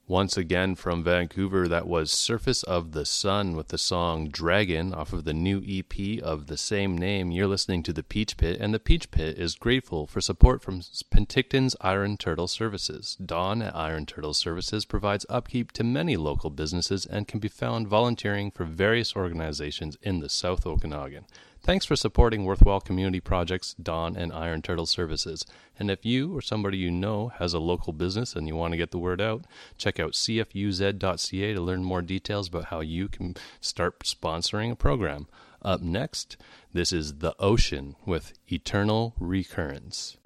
Once again from Vancouver, that was Surface of the Sun with the song Dragon off of the new EP of the same name. You're listening to The Peach Pit, and The Peach Pit is grateful for support from Penticton's Iron Turtle Services. Don at Iron Turtle Services provides upkeep to many local businesses and can be found volunteering for various organizations in the South Okanagan. Thanks for supporting worthwhile community projects, Don and Iron Turtle Services. And if you or somebody you know has a local business and you want to get the word out, check out cfuz.ca to learn more details about how you can start sponsoring a program. Up next, this is The Ocean with Eternal Recurrence.